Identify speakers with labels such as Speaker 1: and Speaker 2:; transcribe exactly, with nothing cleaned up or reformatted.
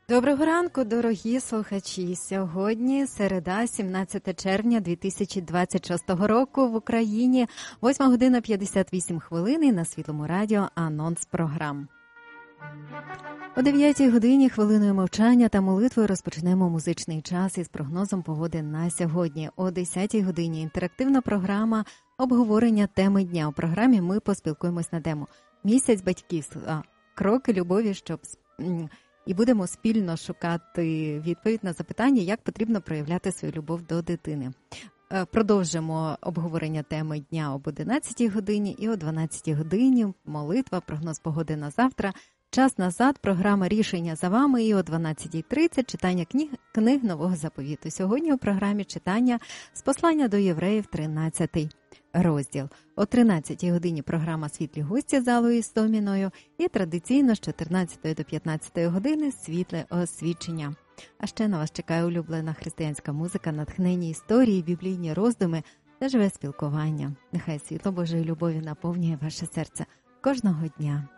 Speaker 1: Доброго ранку, дорогі слухачі. Сьогодні середа, сімнадцяте червня дві тисячі двадцять шостого року в Україні, восьма година п'ятдесят вісім хвилин і на Світлому радіо анонс програм. О дев'ятій годині хвилиною мовчання та молитвою розпочнемо музичний час із прогнозом погоди на сьогодні. О десятій годині інтерактивна програма обговорення теми дня. У програмі ми поспілкуємось на тему «Місяць батьківства. Кроки любові, щоб...» І будемо спільно шукати відповідь на запитання, як потрібно проявляти свою любов до дитини. Продовжимо обговорення теми дня об одинадцятій годині і о дванадцятій годині молитва, прогноз погоди на завтра. Час назад, програма «Рішення за вами» і о дванадцятій тридцять читання книг, книг Нового Заповіту. Сьогодні у програмі читання з послання до євреїв, тринадцятий розділ. О тринадцятій годині програма «Світлі гості» з Аллою Істоміною і традиційно з чотирнадцятої до п'ятнадцятої години «Світле освічення». А ще на вас чекає улюблена християнська музика, натхнені історії, біблійні роздуми та живе спілкування. Нехай світло Божої любові наповнює ваше серце кожного дня.